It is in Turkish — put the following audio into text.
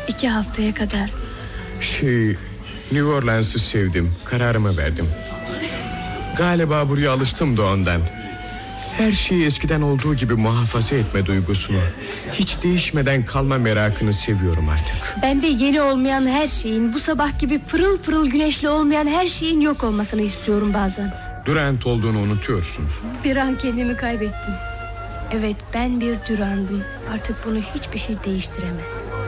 2 haftaya kadar. New Orleans'ı sevdim. Kararımı verdim. Galiba buraya alıştım da ondan. Her şeyi eskiden olduğu gibi muhafaza etme duygusunu, hiç değişmeden kalma merakını seviyorum artık. Ben de yeni olmayan her şeyin, bu sabah gibi pırıl pırıl güneşli olmayan her şeyin yok olmasını istiyorum bazen. Durant olduğunu unutuyorsun. Bir an kendimi kaybettim. Evet, ben bir Durant'ım. Artık bunu hiçbir şey değiştiremez.